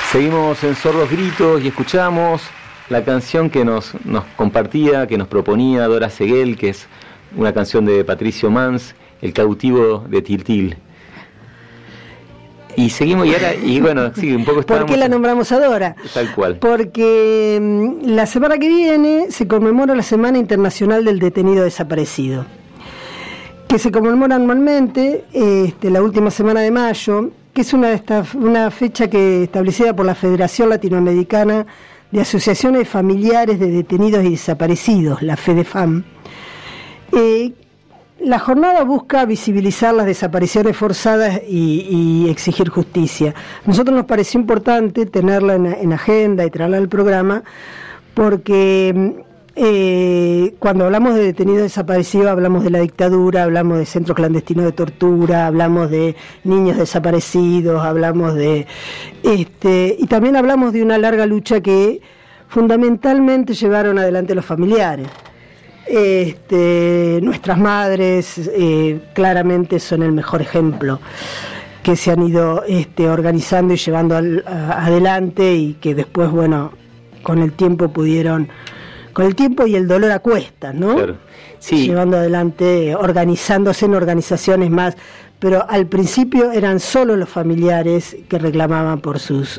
Seguimos en Sordos Gritos y escuchamos la canción que nos compartía, que nos proponía Dora Seguel, que es una canción de Patricio Mans, El cautivo de Tiltil. Y seguimos, y bueno, sí, un poco estábamos... ¿Por qué la nombramos a Dora? Tal cual. Porque la semana que viene se conmemora la Semana Internacional del Detenido Desaparecido, que se conmemora anualmente la última semana de mayo, que es una fecha que establecida por la Federación Latinoamericana de Asociaciones Familiares de Detenidos y Desaparecidos, la FEDEFAM. La jornada busca visibilizar las desapariciones forzadas y exigir justicia. A nosotros nos pareció importante tenerla en agenda y traerla al programa, porque cuando hablamos de detenidos desaparecidos hablamos de la dictadura, hablamos de centros clandestinos de tortura, hablamos de niños desaparecidos, hablamos de y también hablamos de una larga lucha que fundamentalmente llevaron adelante los familiares. Nuestras madres claramente son el mejor ejemplo, que se han ido organizando y llevando adelante, y que después, bueno, con el tiempo y el dolor a cuestas, ¿no? Claro. Sí. Llevando adelante, organizándose en organizaciones más, pero al principio eran solo los familiares que reclamaban por sus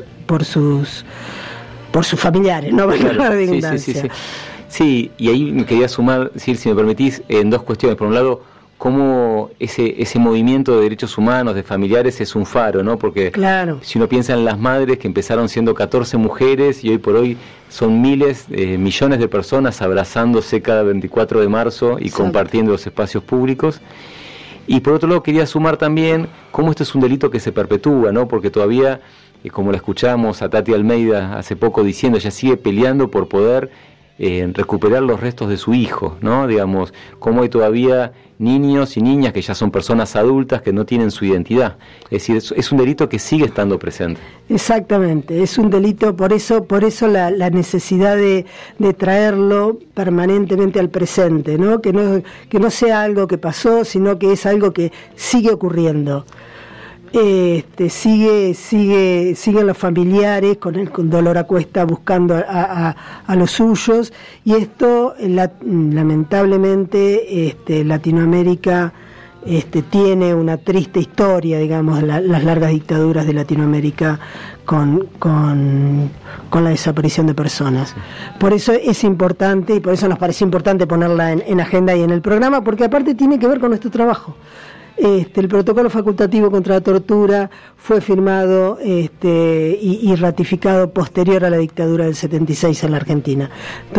familiares, ¿no? Claro. La redundancia. Sí. Sí, y ahí me quería sumar, si me permitís, en dos cuestiones. Por un lado, cómo ese movimiento de derechos humanos, de familiares, es un faro, ¿no? Porque claro, si uno piensa en las madres que empezaron siendo 14 mujeres y hoy por hoy son millones de personas abrazándose cada 24 de marzo y exacto, compartiendo los espacios públicos. Y por otro lado, quería sumar también cómo esto es un delito que se perpetúa, ¿no? Porque todavía, como la escuchamos a Tati Almeida hace poco diciendo, ella sigue peleando por poder recuperar los restos de su hijo, ¿no? Digamos, cómo hay todavía niños y niñas que ya son personas adultas que no tienen su identidad. Es decir, es un delito que sigue estando presente. Exactamente, es un delito, por eso la necesidad de traerlo permanentemente al presente, ¿no? Que no sea algo que pasó, sino que es algo que sigue ocurriendo. Siguen los familiares con dolor a cuesta buscando a los suyos, y esto lamentablemente Latinoamérica tiene una triste historia, digamos, las largas dictaduras de Latinoamérica con la desaparición de personas. Por eso es importante, y por eso nos pareció importante ponerla en agenda y en el programa, porque aparte tiene que ver con nuestro trabajo. El protocolo facultativo contra la tortura fue firmado y ratificado posterior a la dictadura del 76 en la Argentina.